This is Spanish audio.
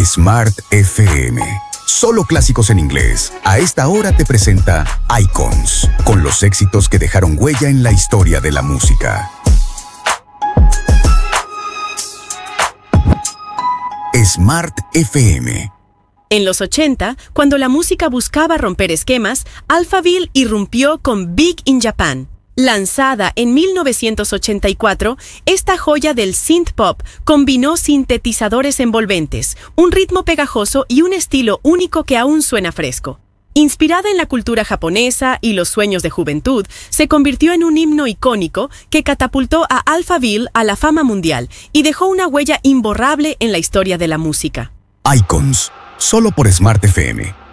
Smart FM. Solo clásicos en inglés. A esta hora te presenta Icons, con los éxitos que dejaron huella en la historia de la música. Smart FM. En los 80, cuando la música buscaba romper esquemas, Alphaville irrumpió con Big in Japan. Lanzada en 1984, esta joya del synth pop combinó sintetizadores envolventes, un ritmo pegajoso y un estilo único que aún suena fresco. Inspirada en la cultura japonesa y los sueños de juventud, se convirtió en un himno icónico que catapultó a Alphaville a la fama mundial y dejó una huella imborrable en la historia de la música. Icons, solo por Smart FM.